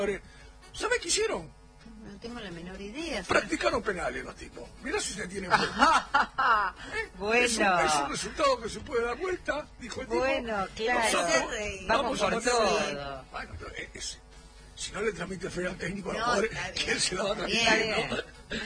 ¿Sabe qué hicieron? No tengo la menor idea. Practicaron penales los tipos. Mirá si se tienen fe. Bueno. Es un resultado que se puede dar vuelta, dijo el tipo. Bueno, claro. Vamos por a todo. Bueno, si no le transmite fe al técnico a los No, jugadores, está bien. ¿quién se la va a transmitir? ¿No?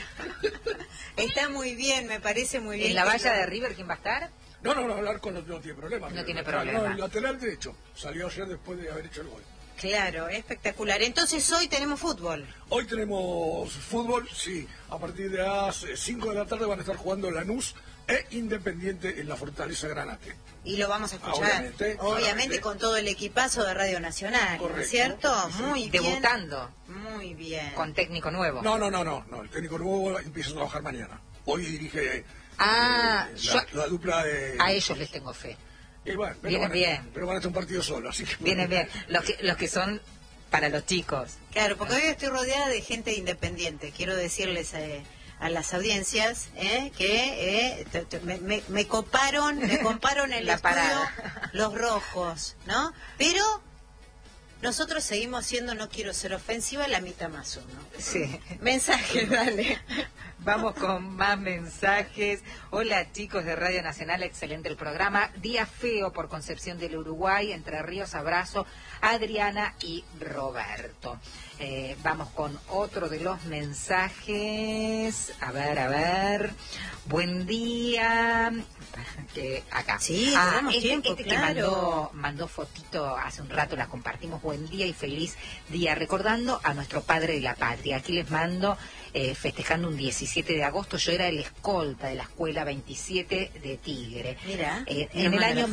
Está muy bien, me parece muy bien. ¿En la valla de River quién va a estar? No, Alarco no tiene problema. No tiene problema. problema. No, el lateral derecho salió ayer después de haber hecho el gol. Claro, espectacular. Entonces hoy tenemos fútbol. Hoy tenemos fútbol, sí. A partir de las 5 de la tarde van a estar jugando Lanús e Independiente en la Fortaleza Granate. Y lo vamos a escuchar, obviamente con todo el equipazo de Radio Nacional, correcto, ¿cierto? sí. Muy bien. Debutando. Muy bien. Con técnico nuevo. No, el técnico nuevo empieza a trabajar mañana. Hoy dirige la dupla de... A ellos les tengo fe. Bueno, Vienen bien. Pero van a estar un partido solo, así que... Vienen bien. Los que son para los chicos. Claro, porque hoy estoy rodeada de gente independiente. Quiero decirles a las audiencias que me comparon el La estudio parada. los rojos, ¿no? Pero nosotros seguimos siendo, no quiero ser ofensiva, la mitad más uno. Sí. Mensajes, dale. Vamos con más mensajes. Hola chicos de Radio Nacional, excelente el programa. Día feo por Concepción del Uruguay, Entre Ríos, abrazo Adriana y Roberto. Vamos con otro de los mensajes. A ver. Buen día. Acá. Sí, tenemos tiempo, claro. Que mandó fotito hace un rato, la compartimos. Buen día y feliz día, recordando a nuestro padre de la patria. Aquí les mando, festejando un 17 de agosto, yo era el escolta de la escuela 27 de Tigre. Mira, en el año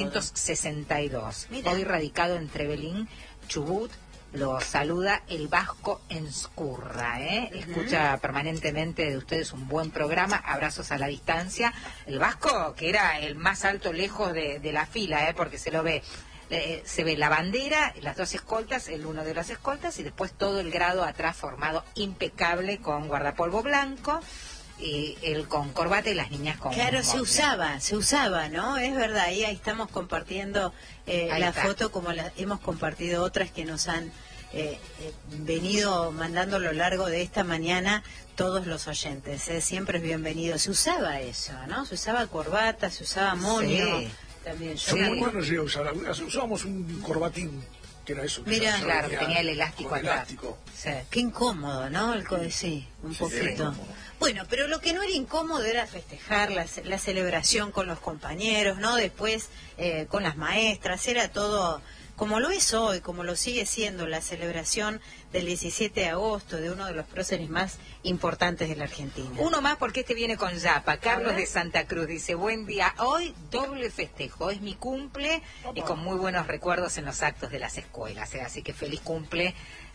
1962. Mira. Hoy radicado en Trevelin, Chubut. Lo saluda el Vasco Enscurra, Escucha permanentemente de ustedes un buen programa, abrazos a la distancia. El Vasco, que era el más alto lejos de la fila, porque se lo ve. Se ve la bandera, las dos escoltas, el uno de las escoltas, y después todo el grado atrás formado impecable con guardapolvo blanco. Y él con corbata y las niñas con... Claro, se usaba, ¿no? Es verdad, ahí estamos compartiendo la foto como hemos compartido otras que nos han venido mandando a lo largo de esta mañana todos los oyentes. Siempre es bienvenido. Se usaba eso, ¿no? Se usaba corbata, se usaba moño. Sí. También yo Sí. Muy bueno llegué a usar. Usábamos un corbatín, que era eso. Mira, claro, que tenía el elástico con atrás. elástico. Sí. Qué incómodo, ¿no? Sí, un poquito. Bueno, pero lo que no era incómodo era festejar la celebración con los compañeros, ¿no? Después con las maestras, era todo como lo es hoy, como lo sigue siendo la celebración del 17 de agosto de uno de los próceres más importantes de la Argentina. Uno más porque este viene con Yapa. Carlos de Santa Cruz dice, buen día, hoy doble festejo, es mi cumple y con muy buenos recuerdos en los actos de las escuelas, así que feliz cumple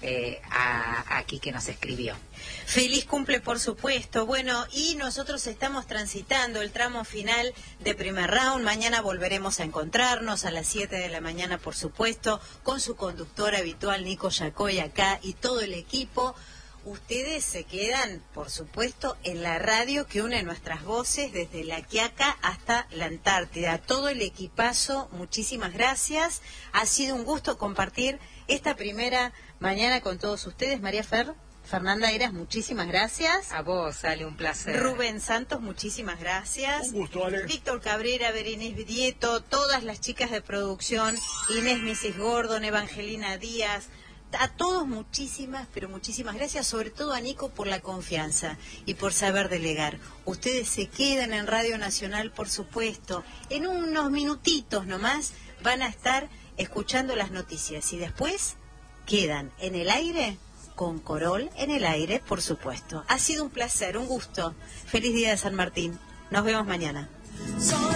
aquí que nos escribió. Feliz cumple, por supuesto. Bueno, y nosotros estamos transitando el tramo final de primer round. Mañana volveremos a encontrarnos a las 7 de la mañana, por supuesto, con su conductor habitual, Nico Yacoy, acá, y todo el equipo. Ustedes se quedan, por supuesto, en la radio que une nuestras voces desde La Quiaca hasta la Antártida. Todo el equipazo, muchísimas gracias. Ha sido un gusto compartir esta primera mañana con todos ustedes. María Fernanda Eras, muchísimas gracias. A vos, Ale, un placer. Rubén Santos, muchísimas gracias. Un gusto, Ale. Víctor Cabrera, Berenice Vidieto, todas las chicas de producción, Inés Mrs. Gordon, Evangelina Díaz, a todos muchísimas, pero muchísimas gracias, sobre todo a Nico por la confianza y por saber delegar. Ustedes se quedan en Radio Nacional, por supuesto. En unos minutitos nomás van a estar escuchando las noticias y después quedan en el aire con Corol en el aire, por supuesto. Ha sido un placer, un gusto. Feliz día de San Martín. Nos vemos mañana.